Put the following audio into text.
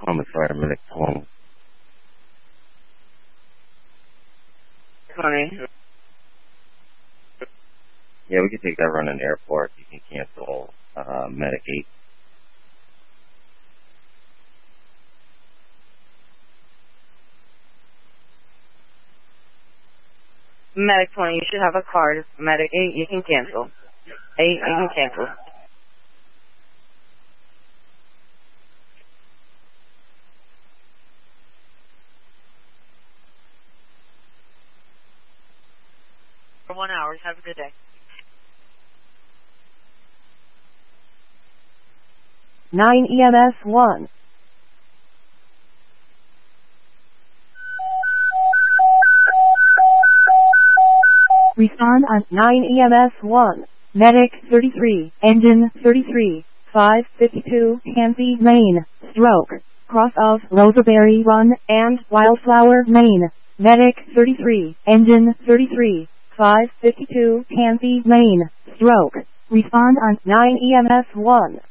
Homicide, medic 20. 20. Yeah, we can take that run in the airport. You can cancel medic 8. Medic 20, you should have a card. Medic 8, you can cancel. 8, you can cancel. For 1 hour. Have a good day. 9 EMS 1. Respond on 9 EMS 1. Medic 33, engine 33, 552, Tansy, Maine, stroke, cross of Roseberry Run and Wildflower, Maine. Medic 33, engine 33, 552, Tansy, Maine, stroke. Respond on 9 EMS 1.